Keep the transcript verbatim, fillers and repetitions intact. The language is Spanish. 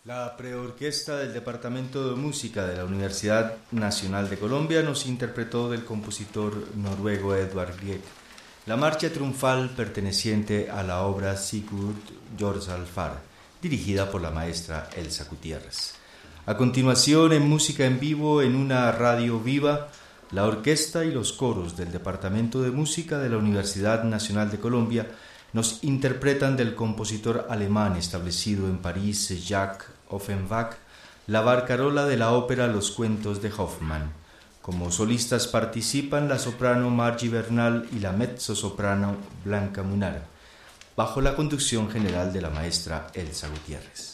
La preorquesta del Departamento de Música de la Universidad Nacional de Colombia nos interpretó del compositor noruego Edvard Grieg la marcha triunfal perteneciente a la obra Sigurd Jorsalfar, dirigida por la maestra Elsa Gutiérrez. A continuación, en música en vivo en una radio viva, la orquesta y los coros del Departamento de Música de la Universidad Nacional de Colombia nos interpretan del compositor alemán establecido en París, Jacques Offenbach, la barcarola de la ópera Los cuentos de Hoffmann. Como solistas participan la soprano Margie Bernal y la mezzosoprano Blanca Munara, bajo la conducción general de la maestra Elsa Gutiérrez.